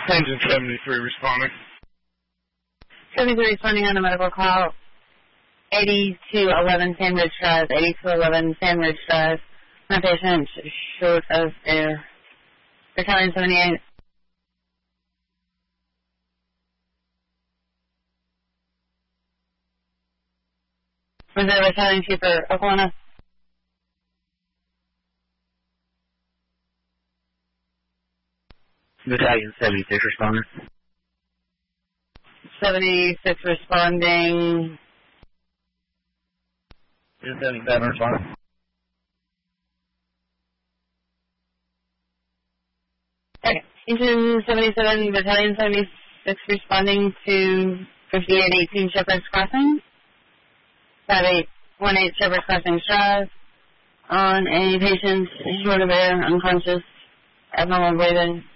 Engine 73 responding. 73 responding on a medical call. 8211 Sandridge Drive, 8211 Sandridge Drive. My patient short of air. Battalion 78. Reserve Battalion Chief for Oklahoma. Battalion 76 responding. 76 responding. 77 responding. Okay. Engine 77, Battalion 76 responding to 5818 Shepherd's Crossing. 5818 Shepherd's Crossing Drive. On a patient short of air, unconscious, abnormal breathing.